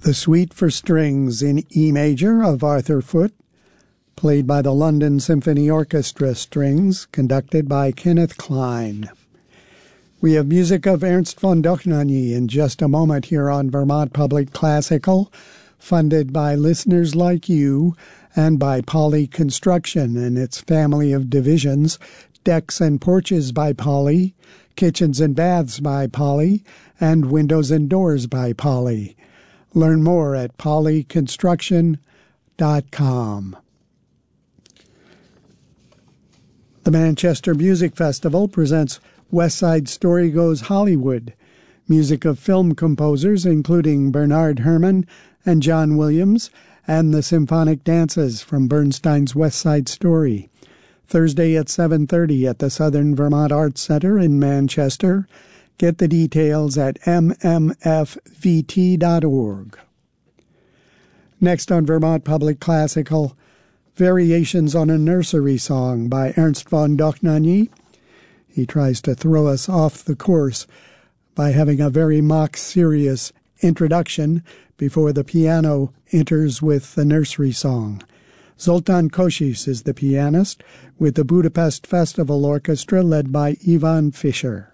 The Suite for Strings in E Major of Arthur Foote, played by the London Symphony Orchestra Strings, conducted by Kenneth Klein. We have music of Ernst von Dohnanyi in just a moment here on Vermont Public Classical, funded by listeners like you and by Poly Construction and its family of divisions, Decks and Porches by Poly, Kitchens and Baths by Poly, and Windows and Doors by Poly. Learn more at polyconstruction.com. The Manchester Music Festival presents West Side Story Goes Hollywood, music of film composers including Bernard Herrmann and John Williams, and the symphonic dances from Bernstein's West Side Story. Thursday at 7:30 at the Southern Vermont Arts Center in Manchester. Get the details at mmfvt.org. Next on Vermont Public Classical, Variations on a Nursery Song by Ernst von Dohnanyi. He tries to throw us off the course by having a very mock-serious introduction before the piano enters with the nursery song. Zoltán Kocsis is the pianist, with the Budapest Festival Orchestra led by Ivan Fischer.